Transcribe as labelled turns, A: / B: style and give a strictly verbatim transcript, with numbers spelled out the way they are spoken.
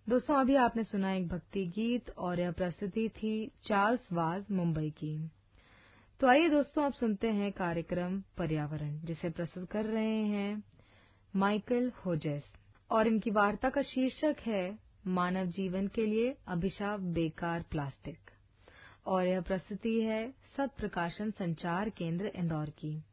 A: दोस्तों, अभी आपने सुना एक भक्ति गीत और यह प्रस्तुति थी चार्ल्स वाज मुंबई की। तो आइए दोस्तों, अब सुनते हैं कार्यक्रम पर्यावरण, जिसे प्रस्तुत कर रहे हैं माइकल होजेस और इनकी वार्ता का शीर्षक है मानव जीवन के लिए अभिशाप बेकार प्लास्टिक और यह प्रस्तुति है सत प्रकाशन संचार केंद्र इंदौर की।